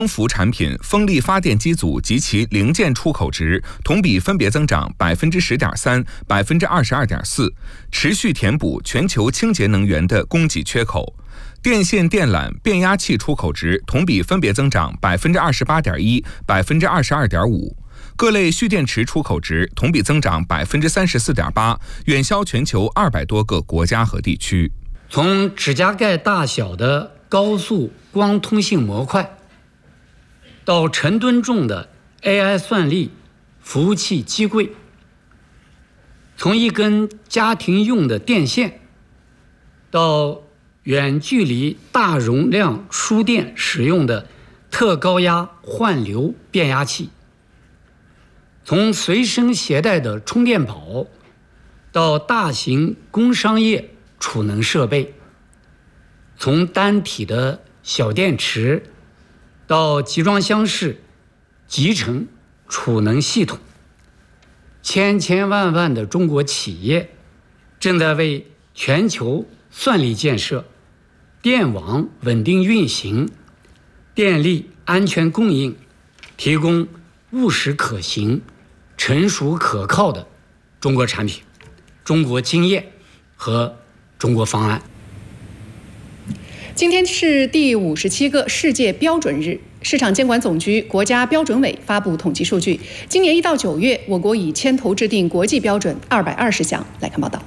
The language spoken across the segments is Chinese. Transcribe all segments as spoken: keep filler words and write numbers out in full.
光伏产品、风力发电机组及其零件出口值同比分别增长百分之十点三、百分之二十二点四，持续填补全球清洁能源的供给缺口。电线电缆、变压器出口值同比分别增长百分之二十八点一、百分之二十二点五。各类蓄电池出口值同比增长百分之三十四点八，远销全球二百多个国家和地区。 从指甲盖大小的高速光通信模块，到成吨重的 A I 算力服务器机柜，从一根家庭用的电线，到远距离大容量输电使用的特高压换流变压器，从随身携带的充电宝，到大型工商业储能设备，从单体的小电池到集装箱式集成储能系统，千千万万的中国企业正在为全球算力建设、电网稳定运行、电力安全供应提供务实可行、成熟可靠的中国产品、中国经验和中国方案。 今天是第五十七个世界标准日，市场监管总局国家标准委发布统计数据，今年一到九月，我国已牵头制定国际标准二百二十项。来看报道。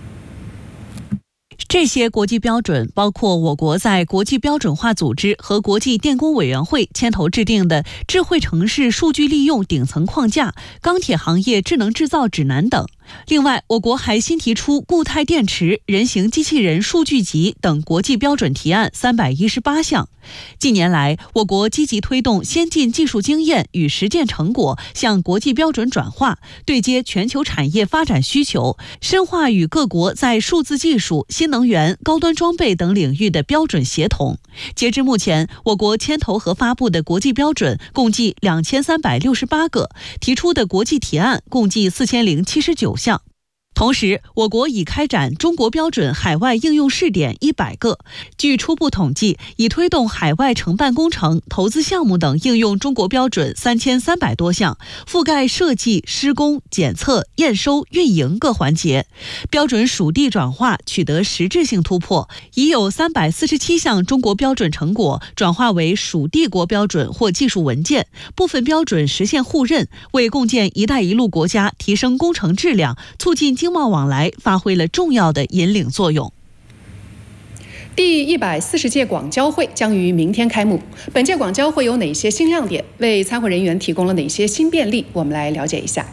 这些国际标准包括我国在国际标准化组织和国际电工委员会牵头制定的智慧城市数据利用顶层框架、钢铁行业智能制造指南等。另外，我国还新提出固态电池、人形机器人数据集等国际标准提案三百一十八项。近年来，我国积极推动先进技术经验与实践成果向国际标准转化，对接全球产业发展需求，深化与各国在数字技术、新能源、高端装备等领域的标准协同。截至目前，我国牵头和发布的国际标准共计两千三百六十八个，提出的国际提案共计四千零七十九项。同时，我国已开展中国标准海外应用试点一百个。据初步统计，已推动海外承办工程、投资项目等应用中国标准三千三百多项，覆盖设计、施工、检测、验收、运营各环节。标准属地转化取得实质性突破，已有三百四十七项中国标准成果转化为属地国标准或技术文件，部分标准实现互认，为共建“一带一路”国家提升工程质量、促进经贸往来发挥了重要的引领作用。 第一百四十届广交会将于明天开幕。本届广交会有哪些新亮点？为参会人员提供了哪些新便利？我们来了解一下。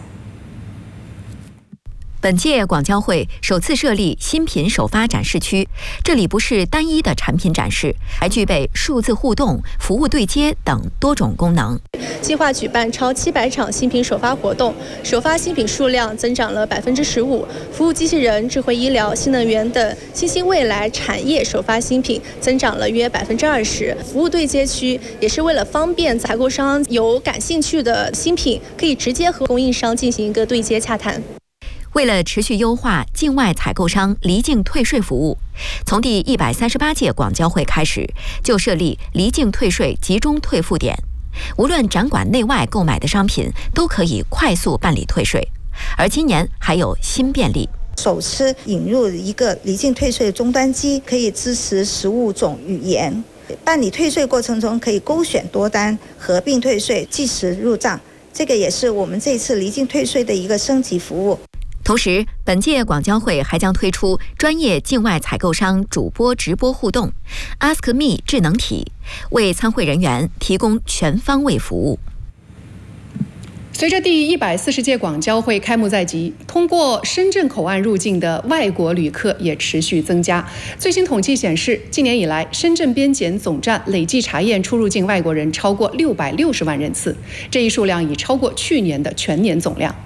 本届广交会首次设立新品首发展示区，这里不是单一的产品展示，还具备数字互动、服务对接等多种功能。 计划举办超七百场新品首发活动，首发新品数量增长了百分之十五，服务机器人、智慧医疗、新能源等新兴未来产业首发新品增长了约百分之二十。服务对接区也是为了方便采购商有感兴趣的新品，可以直接和供应商进行一个对接洽谈。 为了持续优化境外采购商离境退税服务，从第一百三十八届广交会开始，就设立离境退税集中退付点，无论展馆内外购买的商品都可以快速办理退税。而今年还有新便利， 首次引入一个离境退税终端机，可以支持十五种语言，办理退税过程中可以勾选多单合并退税，即时入账。这个也是我们这次离境退税的一个升级服务。 同时，本届广交会还将推出专业境外采购商主播直播互动 Ask Me 智能体，为参会人员提供全方位服务。 随着第一百四十届广交会开幕在即，通过深圳口岸入境的外国旅客也持续增加。最新统计显示，今年以来，深圳边检总站累计查验出入境外国人超过六百六十万人次，这一数量已超过去年的全年总量。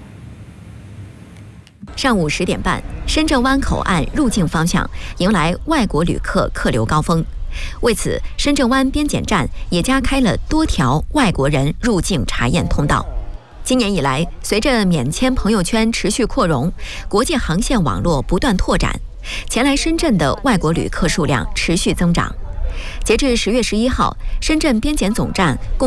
上午十点半，深圳湾口岸入境方向迎来外国旅客客流高峰。为此，深圳湾边检站也加开了多条外国人入境查验通道。今年以来，随着免签朋友圈持续扩容，国际航线网络不断拓展，前来深圳的外国旅客数量持续增长。截至十月十一号，深圳边检总站共